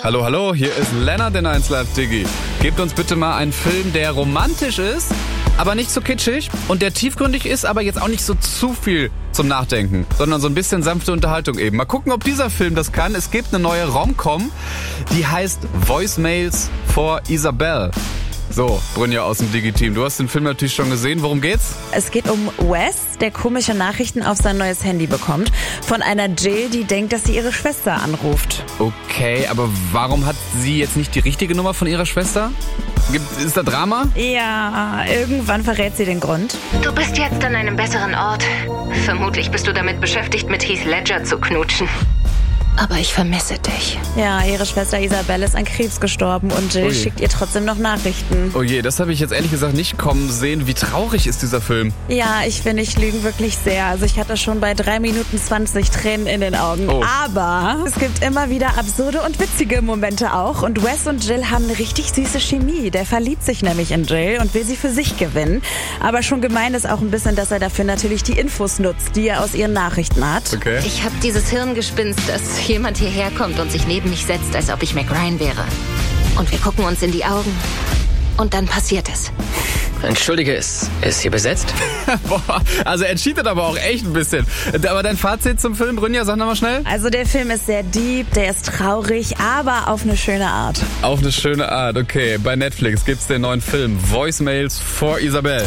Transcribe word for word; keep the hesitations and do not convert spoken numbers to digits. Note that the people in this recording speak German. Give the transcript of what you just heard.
Hallo, hallo, hier ist Lennart in eins Live Diggi. Gebt uns bitte mal einen Film, der romantisch ist, aber nicht zu kitschig und der tiefgründig ist, aber jetzt auch nicht so zu viel zum Nachdenken, sondern so ein bisschen sanfte Unterhaltung eben. Mal gucken, ob dieser Film das kann. Es gibt eine neue Rom-Com, die heißt Voicemails for Isabel. So, Brynja aus dem Digi-Team, du hast den Film natürlich schon gesehen. Worum geht's? Es geht um Wes, der komische Nachrichten auf sein neues Handy bekommt. Von einer Jill, die denkt, dass sie ihre Schwester anruft. Okay, aber warum hat sie jetzt nicht die richtige Nummer von ihrer Schwester? Gibt, ist da Drama? Ja, irgendwann verrät sie den Grund. Du bist jetzt an einem besseren Ort. Vermutlich bist du damit beschäftigt, mit Heath Ledger zu knutschen. Aber ich vermisse dich. Ja, ihre Schwester Isabel ist an Krebs gestorben und Jill Ui. schickt ihr trotzdem noch Nachrichten. Oh je, das habe ich jetzt ehrlich gesagt nicht kommen sehen. Wie traurig ist dieser Film? Ja, ich finde, ich lüge wirklich sehr. Also ich hatte schon bei drei Minuten zwanzig Tränen in den Augen. Oh. Aber es gibt immer wieder absurde und witzige Momente auch. Und Wes und Jill haben eine richtig süße Chemie. Der verliebt sich nämlich in Jill und will sie für sich gewinnen. Aber schon gemein ist auch ein bisschen, dass er dafür natürlich die Infos nutzt, die er aus ihren Nachrichten hat. Okay. Ich habe dieses Hirngespinst, dass jemand hierher kommt und sich neben mich setzt, als ob ich Mac Ryan wäre. Und wir gucken uns in die Augen. Und dann passiert es. Entschuldige, ist, ist hier besetzt? Boah, also er cheatet aber auch echt ein bisschen. Aber dein Fazit zum Film, Brynja, sag nochmal schnell. Also der Film ist sehr deep, der ist traurig, aber auf eine schöne Art. Auf eine schöne Art, okay. Bei Netflix gibt's den neuen Film Voicemails for Isabel.